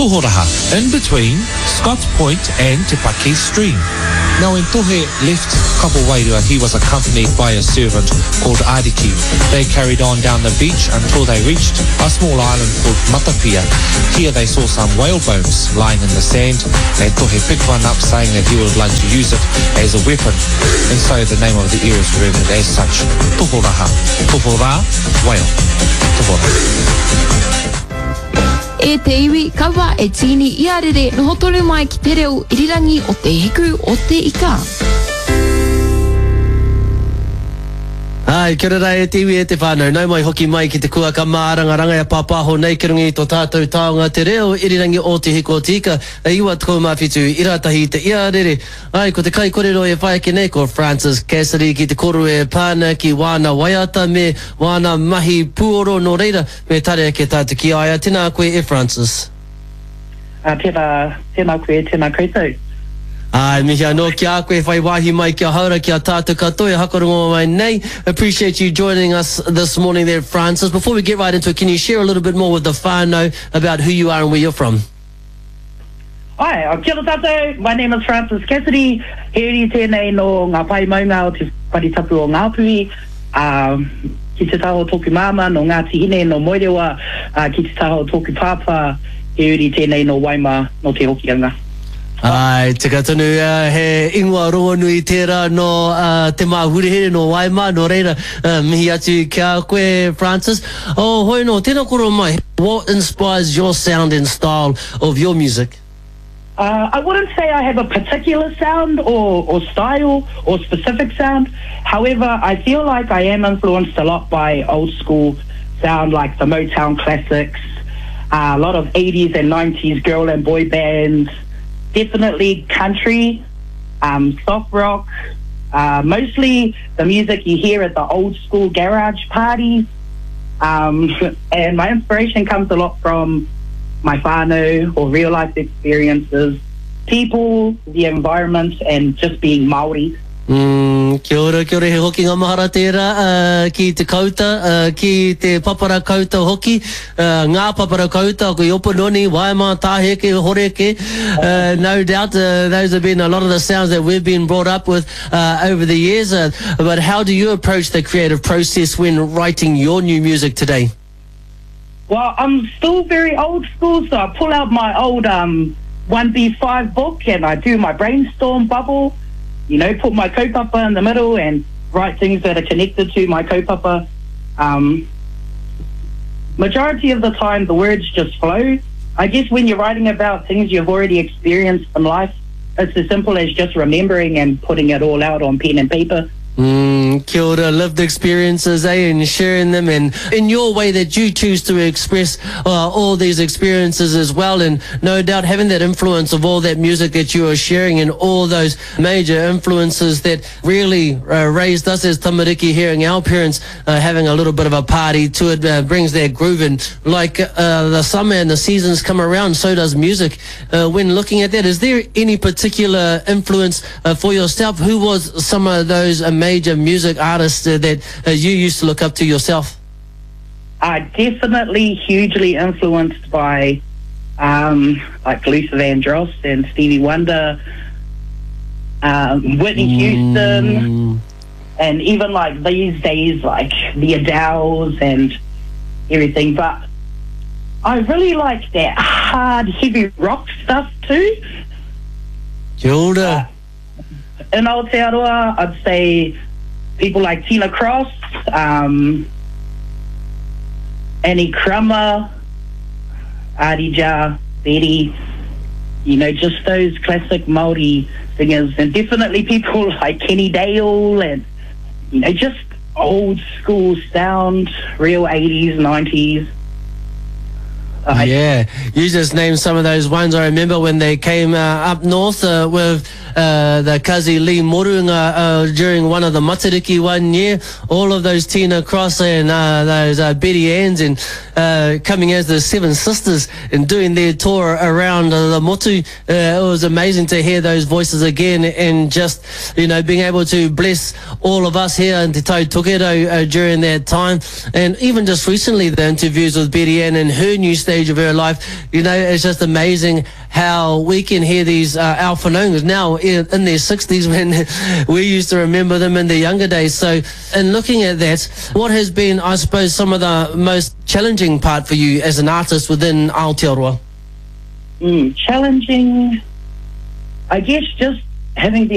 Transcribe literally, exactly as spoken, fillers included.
Tohoraha, in between Scotts Point and Te Paki Stream. Now when Tohe left Kapowairua, he was accompanied by a servant called Ariki. They carried on down the beach until they reached a small island called Matapia. Here they saw some whale bones lying in the sand, and Tohe picked one up saying that he would like to use it as a weapon. And so the name of the area is remembered as such, Tohoraha. Tohora, whale. Tohora. E te iwi, kawa e tini iarere no hotore mai ki te reo irirangi o te hiku o te ika. Ai, kia ora e te iwi e te whānau. Nau mai hoki mai ki te kua ka māranga ranga e pāpāho nei ki rungi tō tātou taonga te reo irirangi o te hiku o te ika. E iwa tko mawhitu iratahi te iarere. Ai, ko te kai korero e whae ki nei ko Francis Cassidy ki te koru e pāna ki wāna waiata me wāna mahi puoro no reira me tarea ke tātou ki aia. Tēnā koe e Francis. Uh, tēnā, tēnā koe, tēnā koutou. Ai, mihi anō kia koe whai wahi mai kia haura kia tātou katoa hakarongo mai nei. Appreciate you joining us this morning there, Francis. Before we get right into it, can you share a little bit more with the whānau about who you are and where you're from? Ai, kia ora tātou. My name is Francis Cassidy. Heri tēnei no ngā pai maunga o te wharitapu o Ngāpuhi. Um, ki te taho tōku māma no Ngāti Hine no Moerewa. Uh, ki te taho tōku pāpā. Heri tēnei no Waima no te hokianga. Ai, te katunu uh, he ingoa rongo nui tērā no uh, te māhurehere no Waima, no reira, uh, mihi atu kia koe, Francis. Oh, hoi no, tēnā koro mai, what inspires your sound and style of your music? Uh, I wouldn't say I have a particular sound or, or style or specific sound. However, I feel like I am influenced a lot by old school sound like the Motown classics, uh, a lot of eighties and nineties girl and boy bands, definitely country, um, soft rock, uh, mostly the music you hear at the old school garage parties. Um, and my inspiration comes a lot from my whānau or real life experiences, people, the environment, and just being Māori. Mm, kia ora, kia ora, he hoki ngā mahara tērā, uh, ki te kauta, uh, ki te papara kauta hoki, uh, ngā papara kauta, ko i opa noni, Waima, Tāheke, Horeke, uh, no doubt uh, those have been a lot of the sounds that we've been brought up with uh, over the years, uh, but how do you approach the creative process when writing your new music today? Well, I'm still very old school, so I pull out my old um, one B five book and I do my brainstorm bubble. You know, put my kaupapa in the middle and write things that are connected to my kaupapa. Um, majority of the time, the words just flow. I guess when you're writing about things you've already experienced in life, it's as simple as just remembering and putting it all out on pen and paper. Mm, kia ora, lived experiences, eh, and sharing them, and in your way that you choose to express uh, all these experiences as well, and no doubt having that influence of all that music that you are sharing and all those major influences that really uh, raised us as tamariki, hearing our parents uh, having a little bit of a party to it, uh, brings that groove, and like uh, the summer and the seasons come around, so does music. Uh, when looking at that, is there any particular influence uh, for yourself? Who was some of those amazing major music artists uh, that uh, you used to look up to yourself? Uh, definitely hugely influenced by um, like Luther Vandross and Stevie Wonder, um, Whitney mm. Houston, and even like these days like the Adeles and everything. But I really like that hard, heavy rock stuff too. Kia ora. Uh, In Aotearoa, I'd say people like Tina Cross, um, Annie Crummer, Adija, Betty, you know, just those classic Māori singers, and definitely people like Kenny Dale and, you know, just old school sound, real eighties, nineties. Uh, yeah, you just named some of those ones. I remember when they came uh, up north uh, with uh, the Kazi Lee Morunga uh, during one of the Matariki one year. All of those Tina Cross and uh, those uh, Betty Anns and uh, coming as the Seven Sisters and doing their tour around uh, the Motu. Uh, it was amazing to hear those voices again and just, you know, being able to bless all of us here in Te Tau Toketo uh, during that time. And even just recently, the interviews with Betty Ann and her new station stage of her life. You know, it's just amazing how we can hear these uh, our whanaungas now in, in their sixties when we used to remember them in their younger days. So in looking at that, what has been, I suppose, some of the most challenging part for you as an artist within Aotearoa? Mm, challenging, I guess, just having the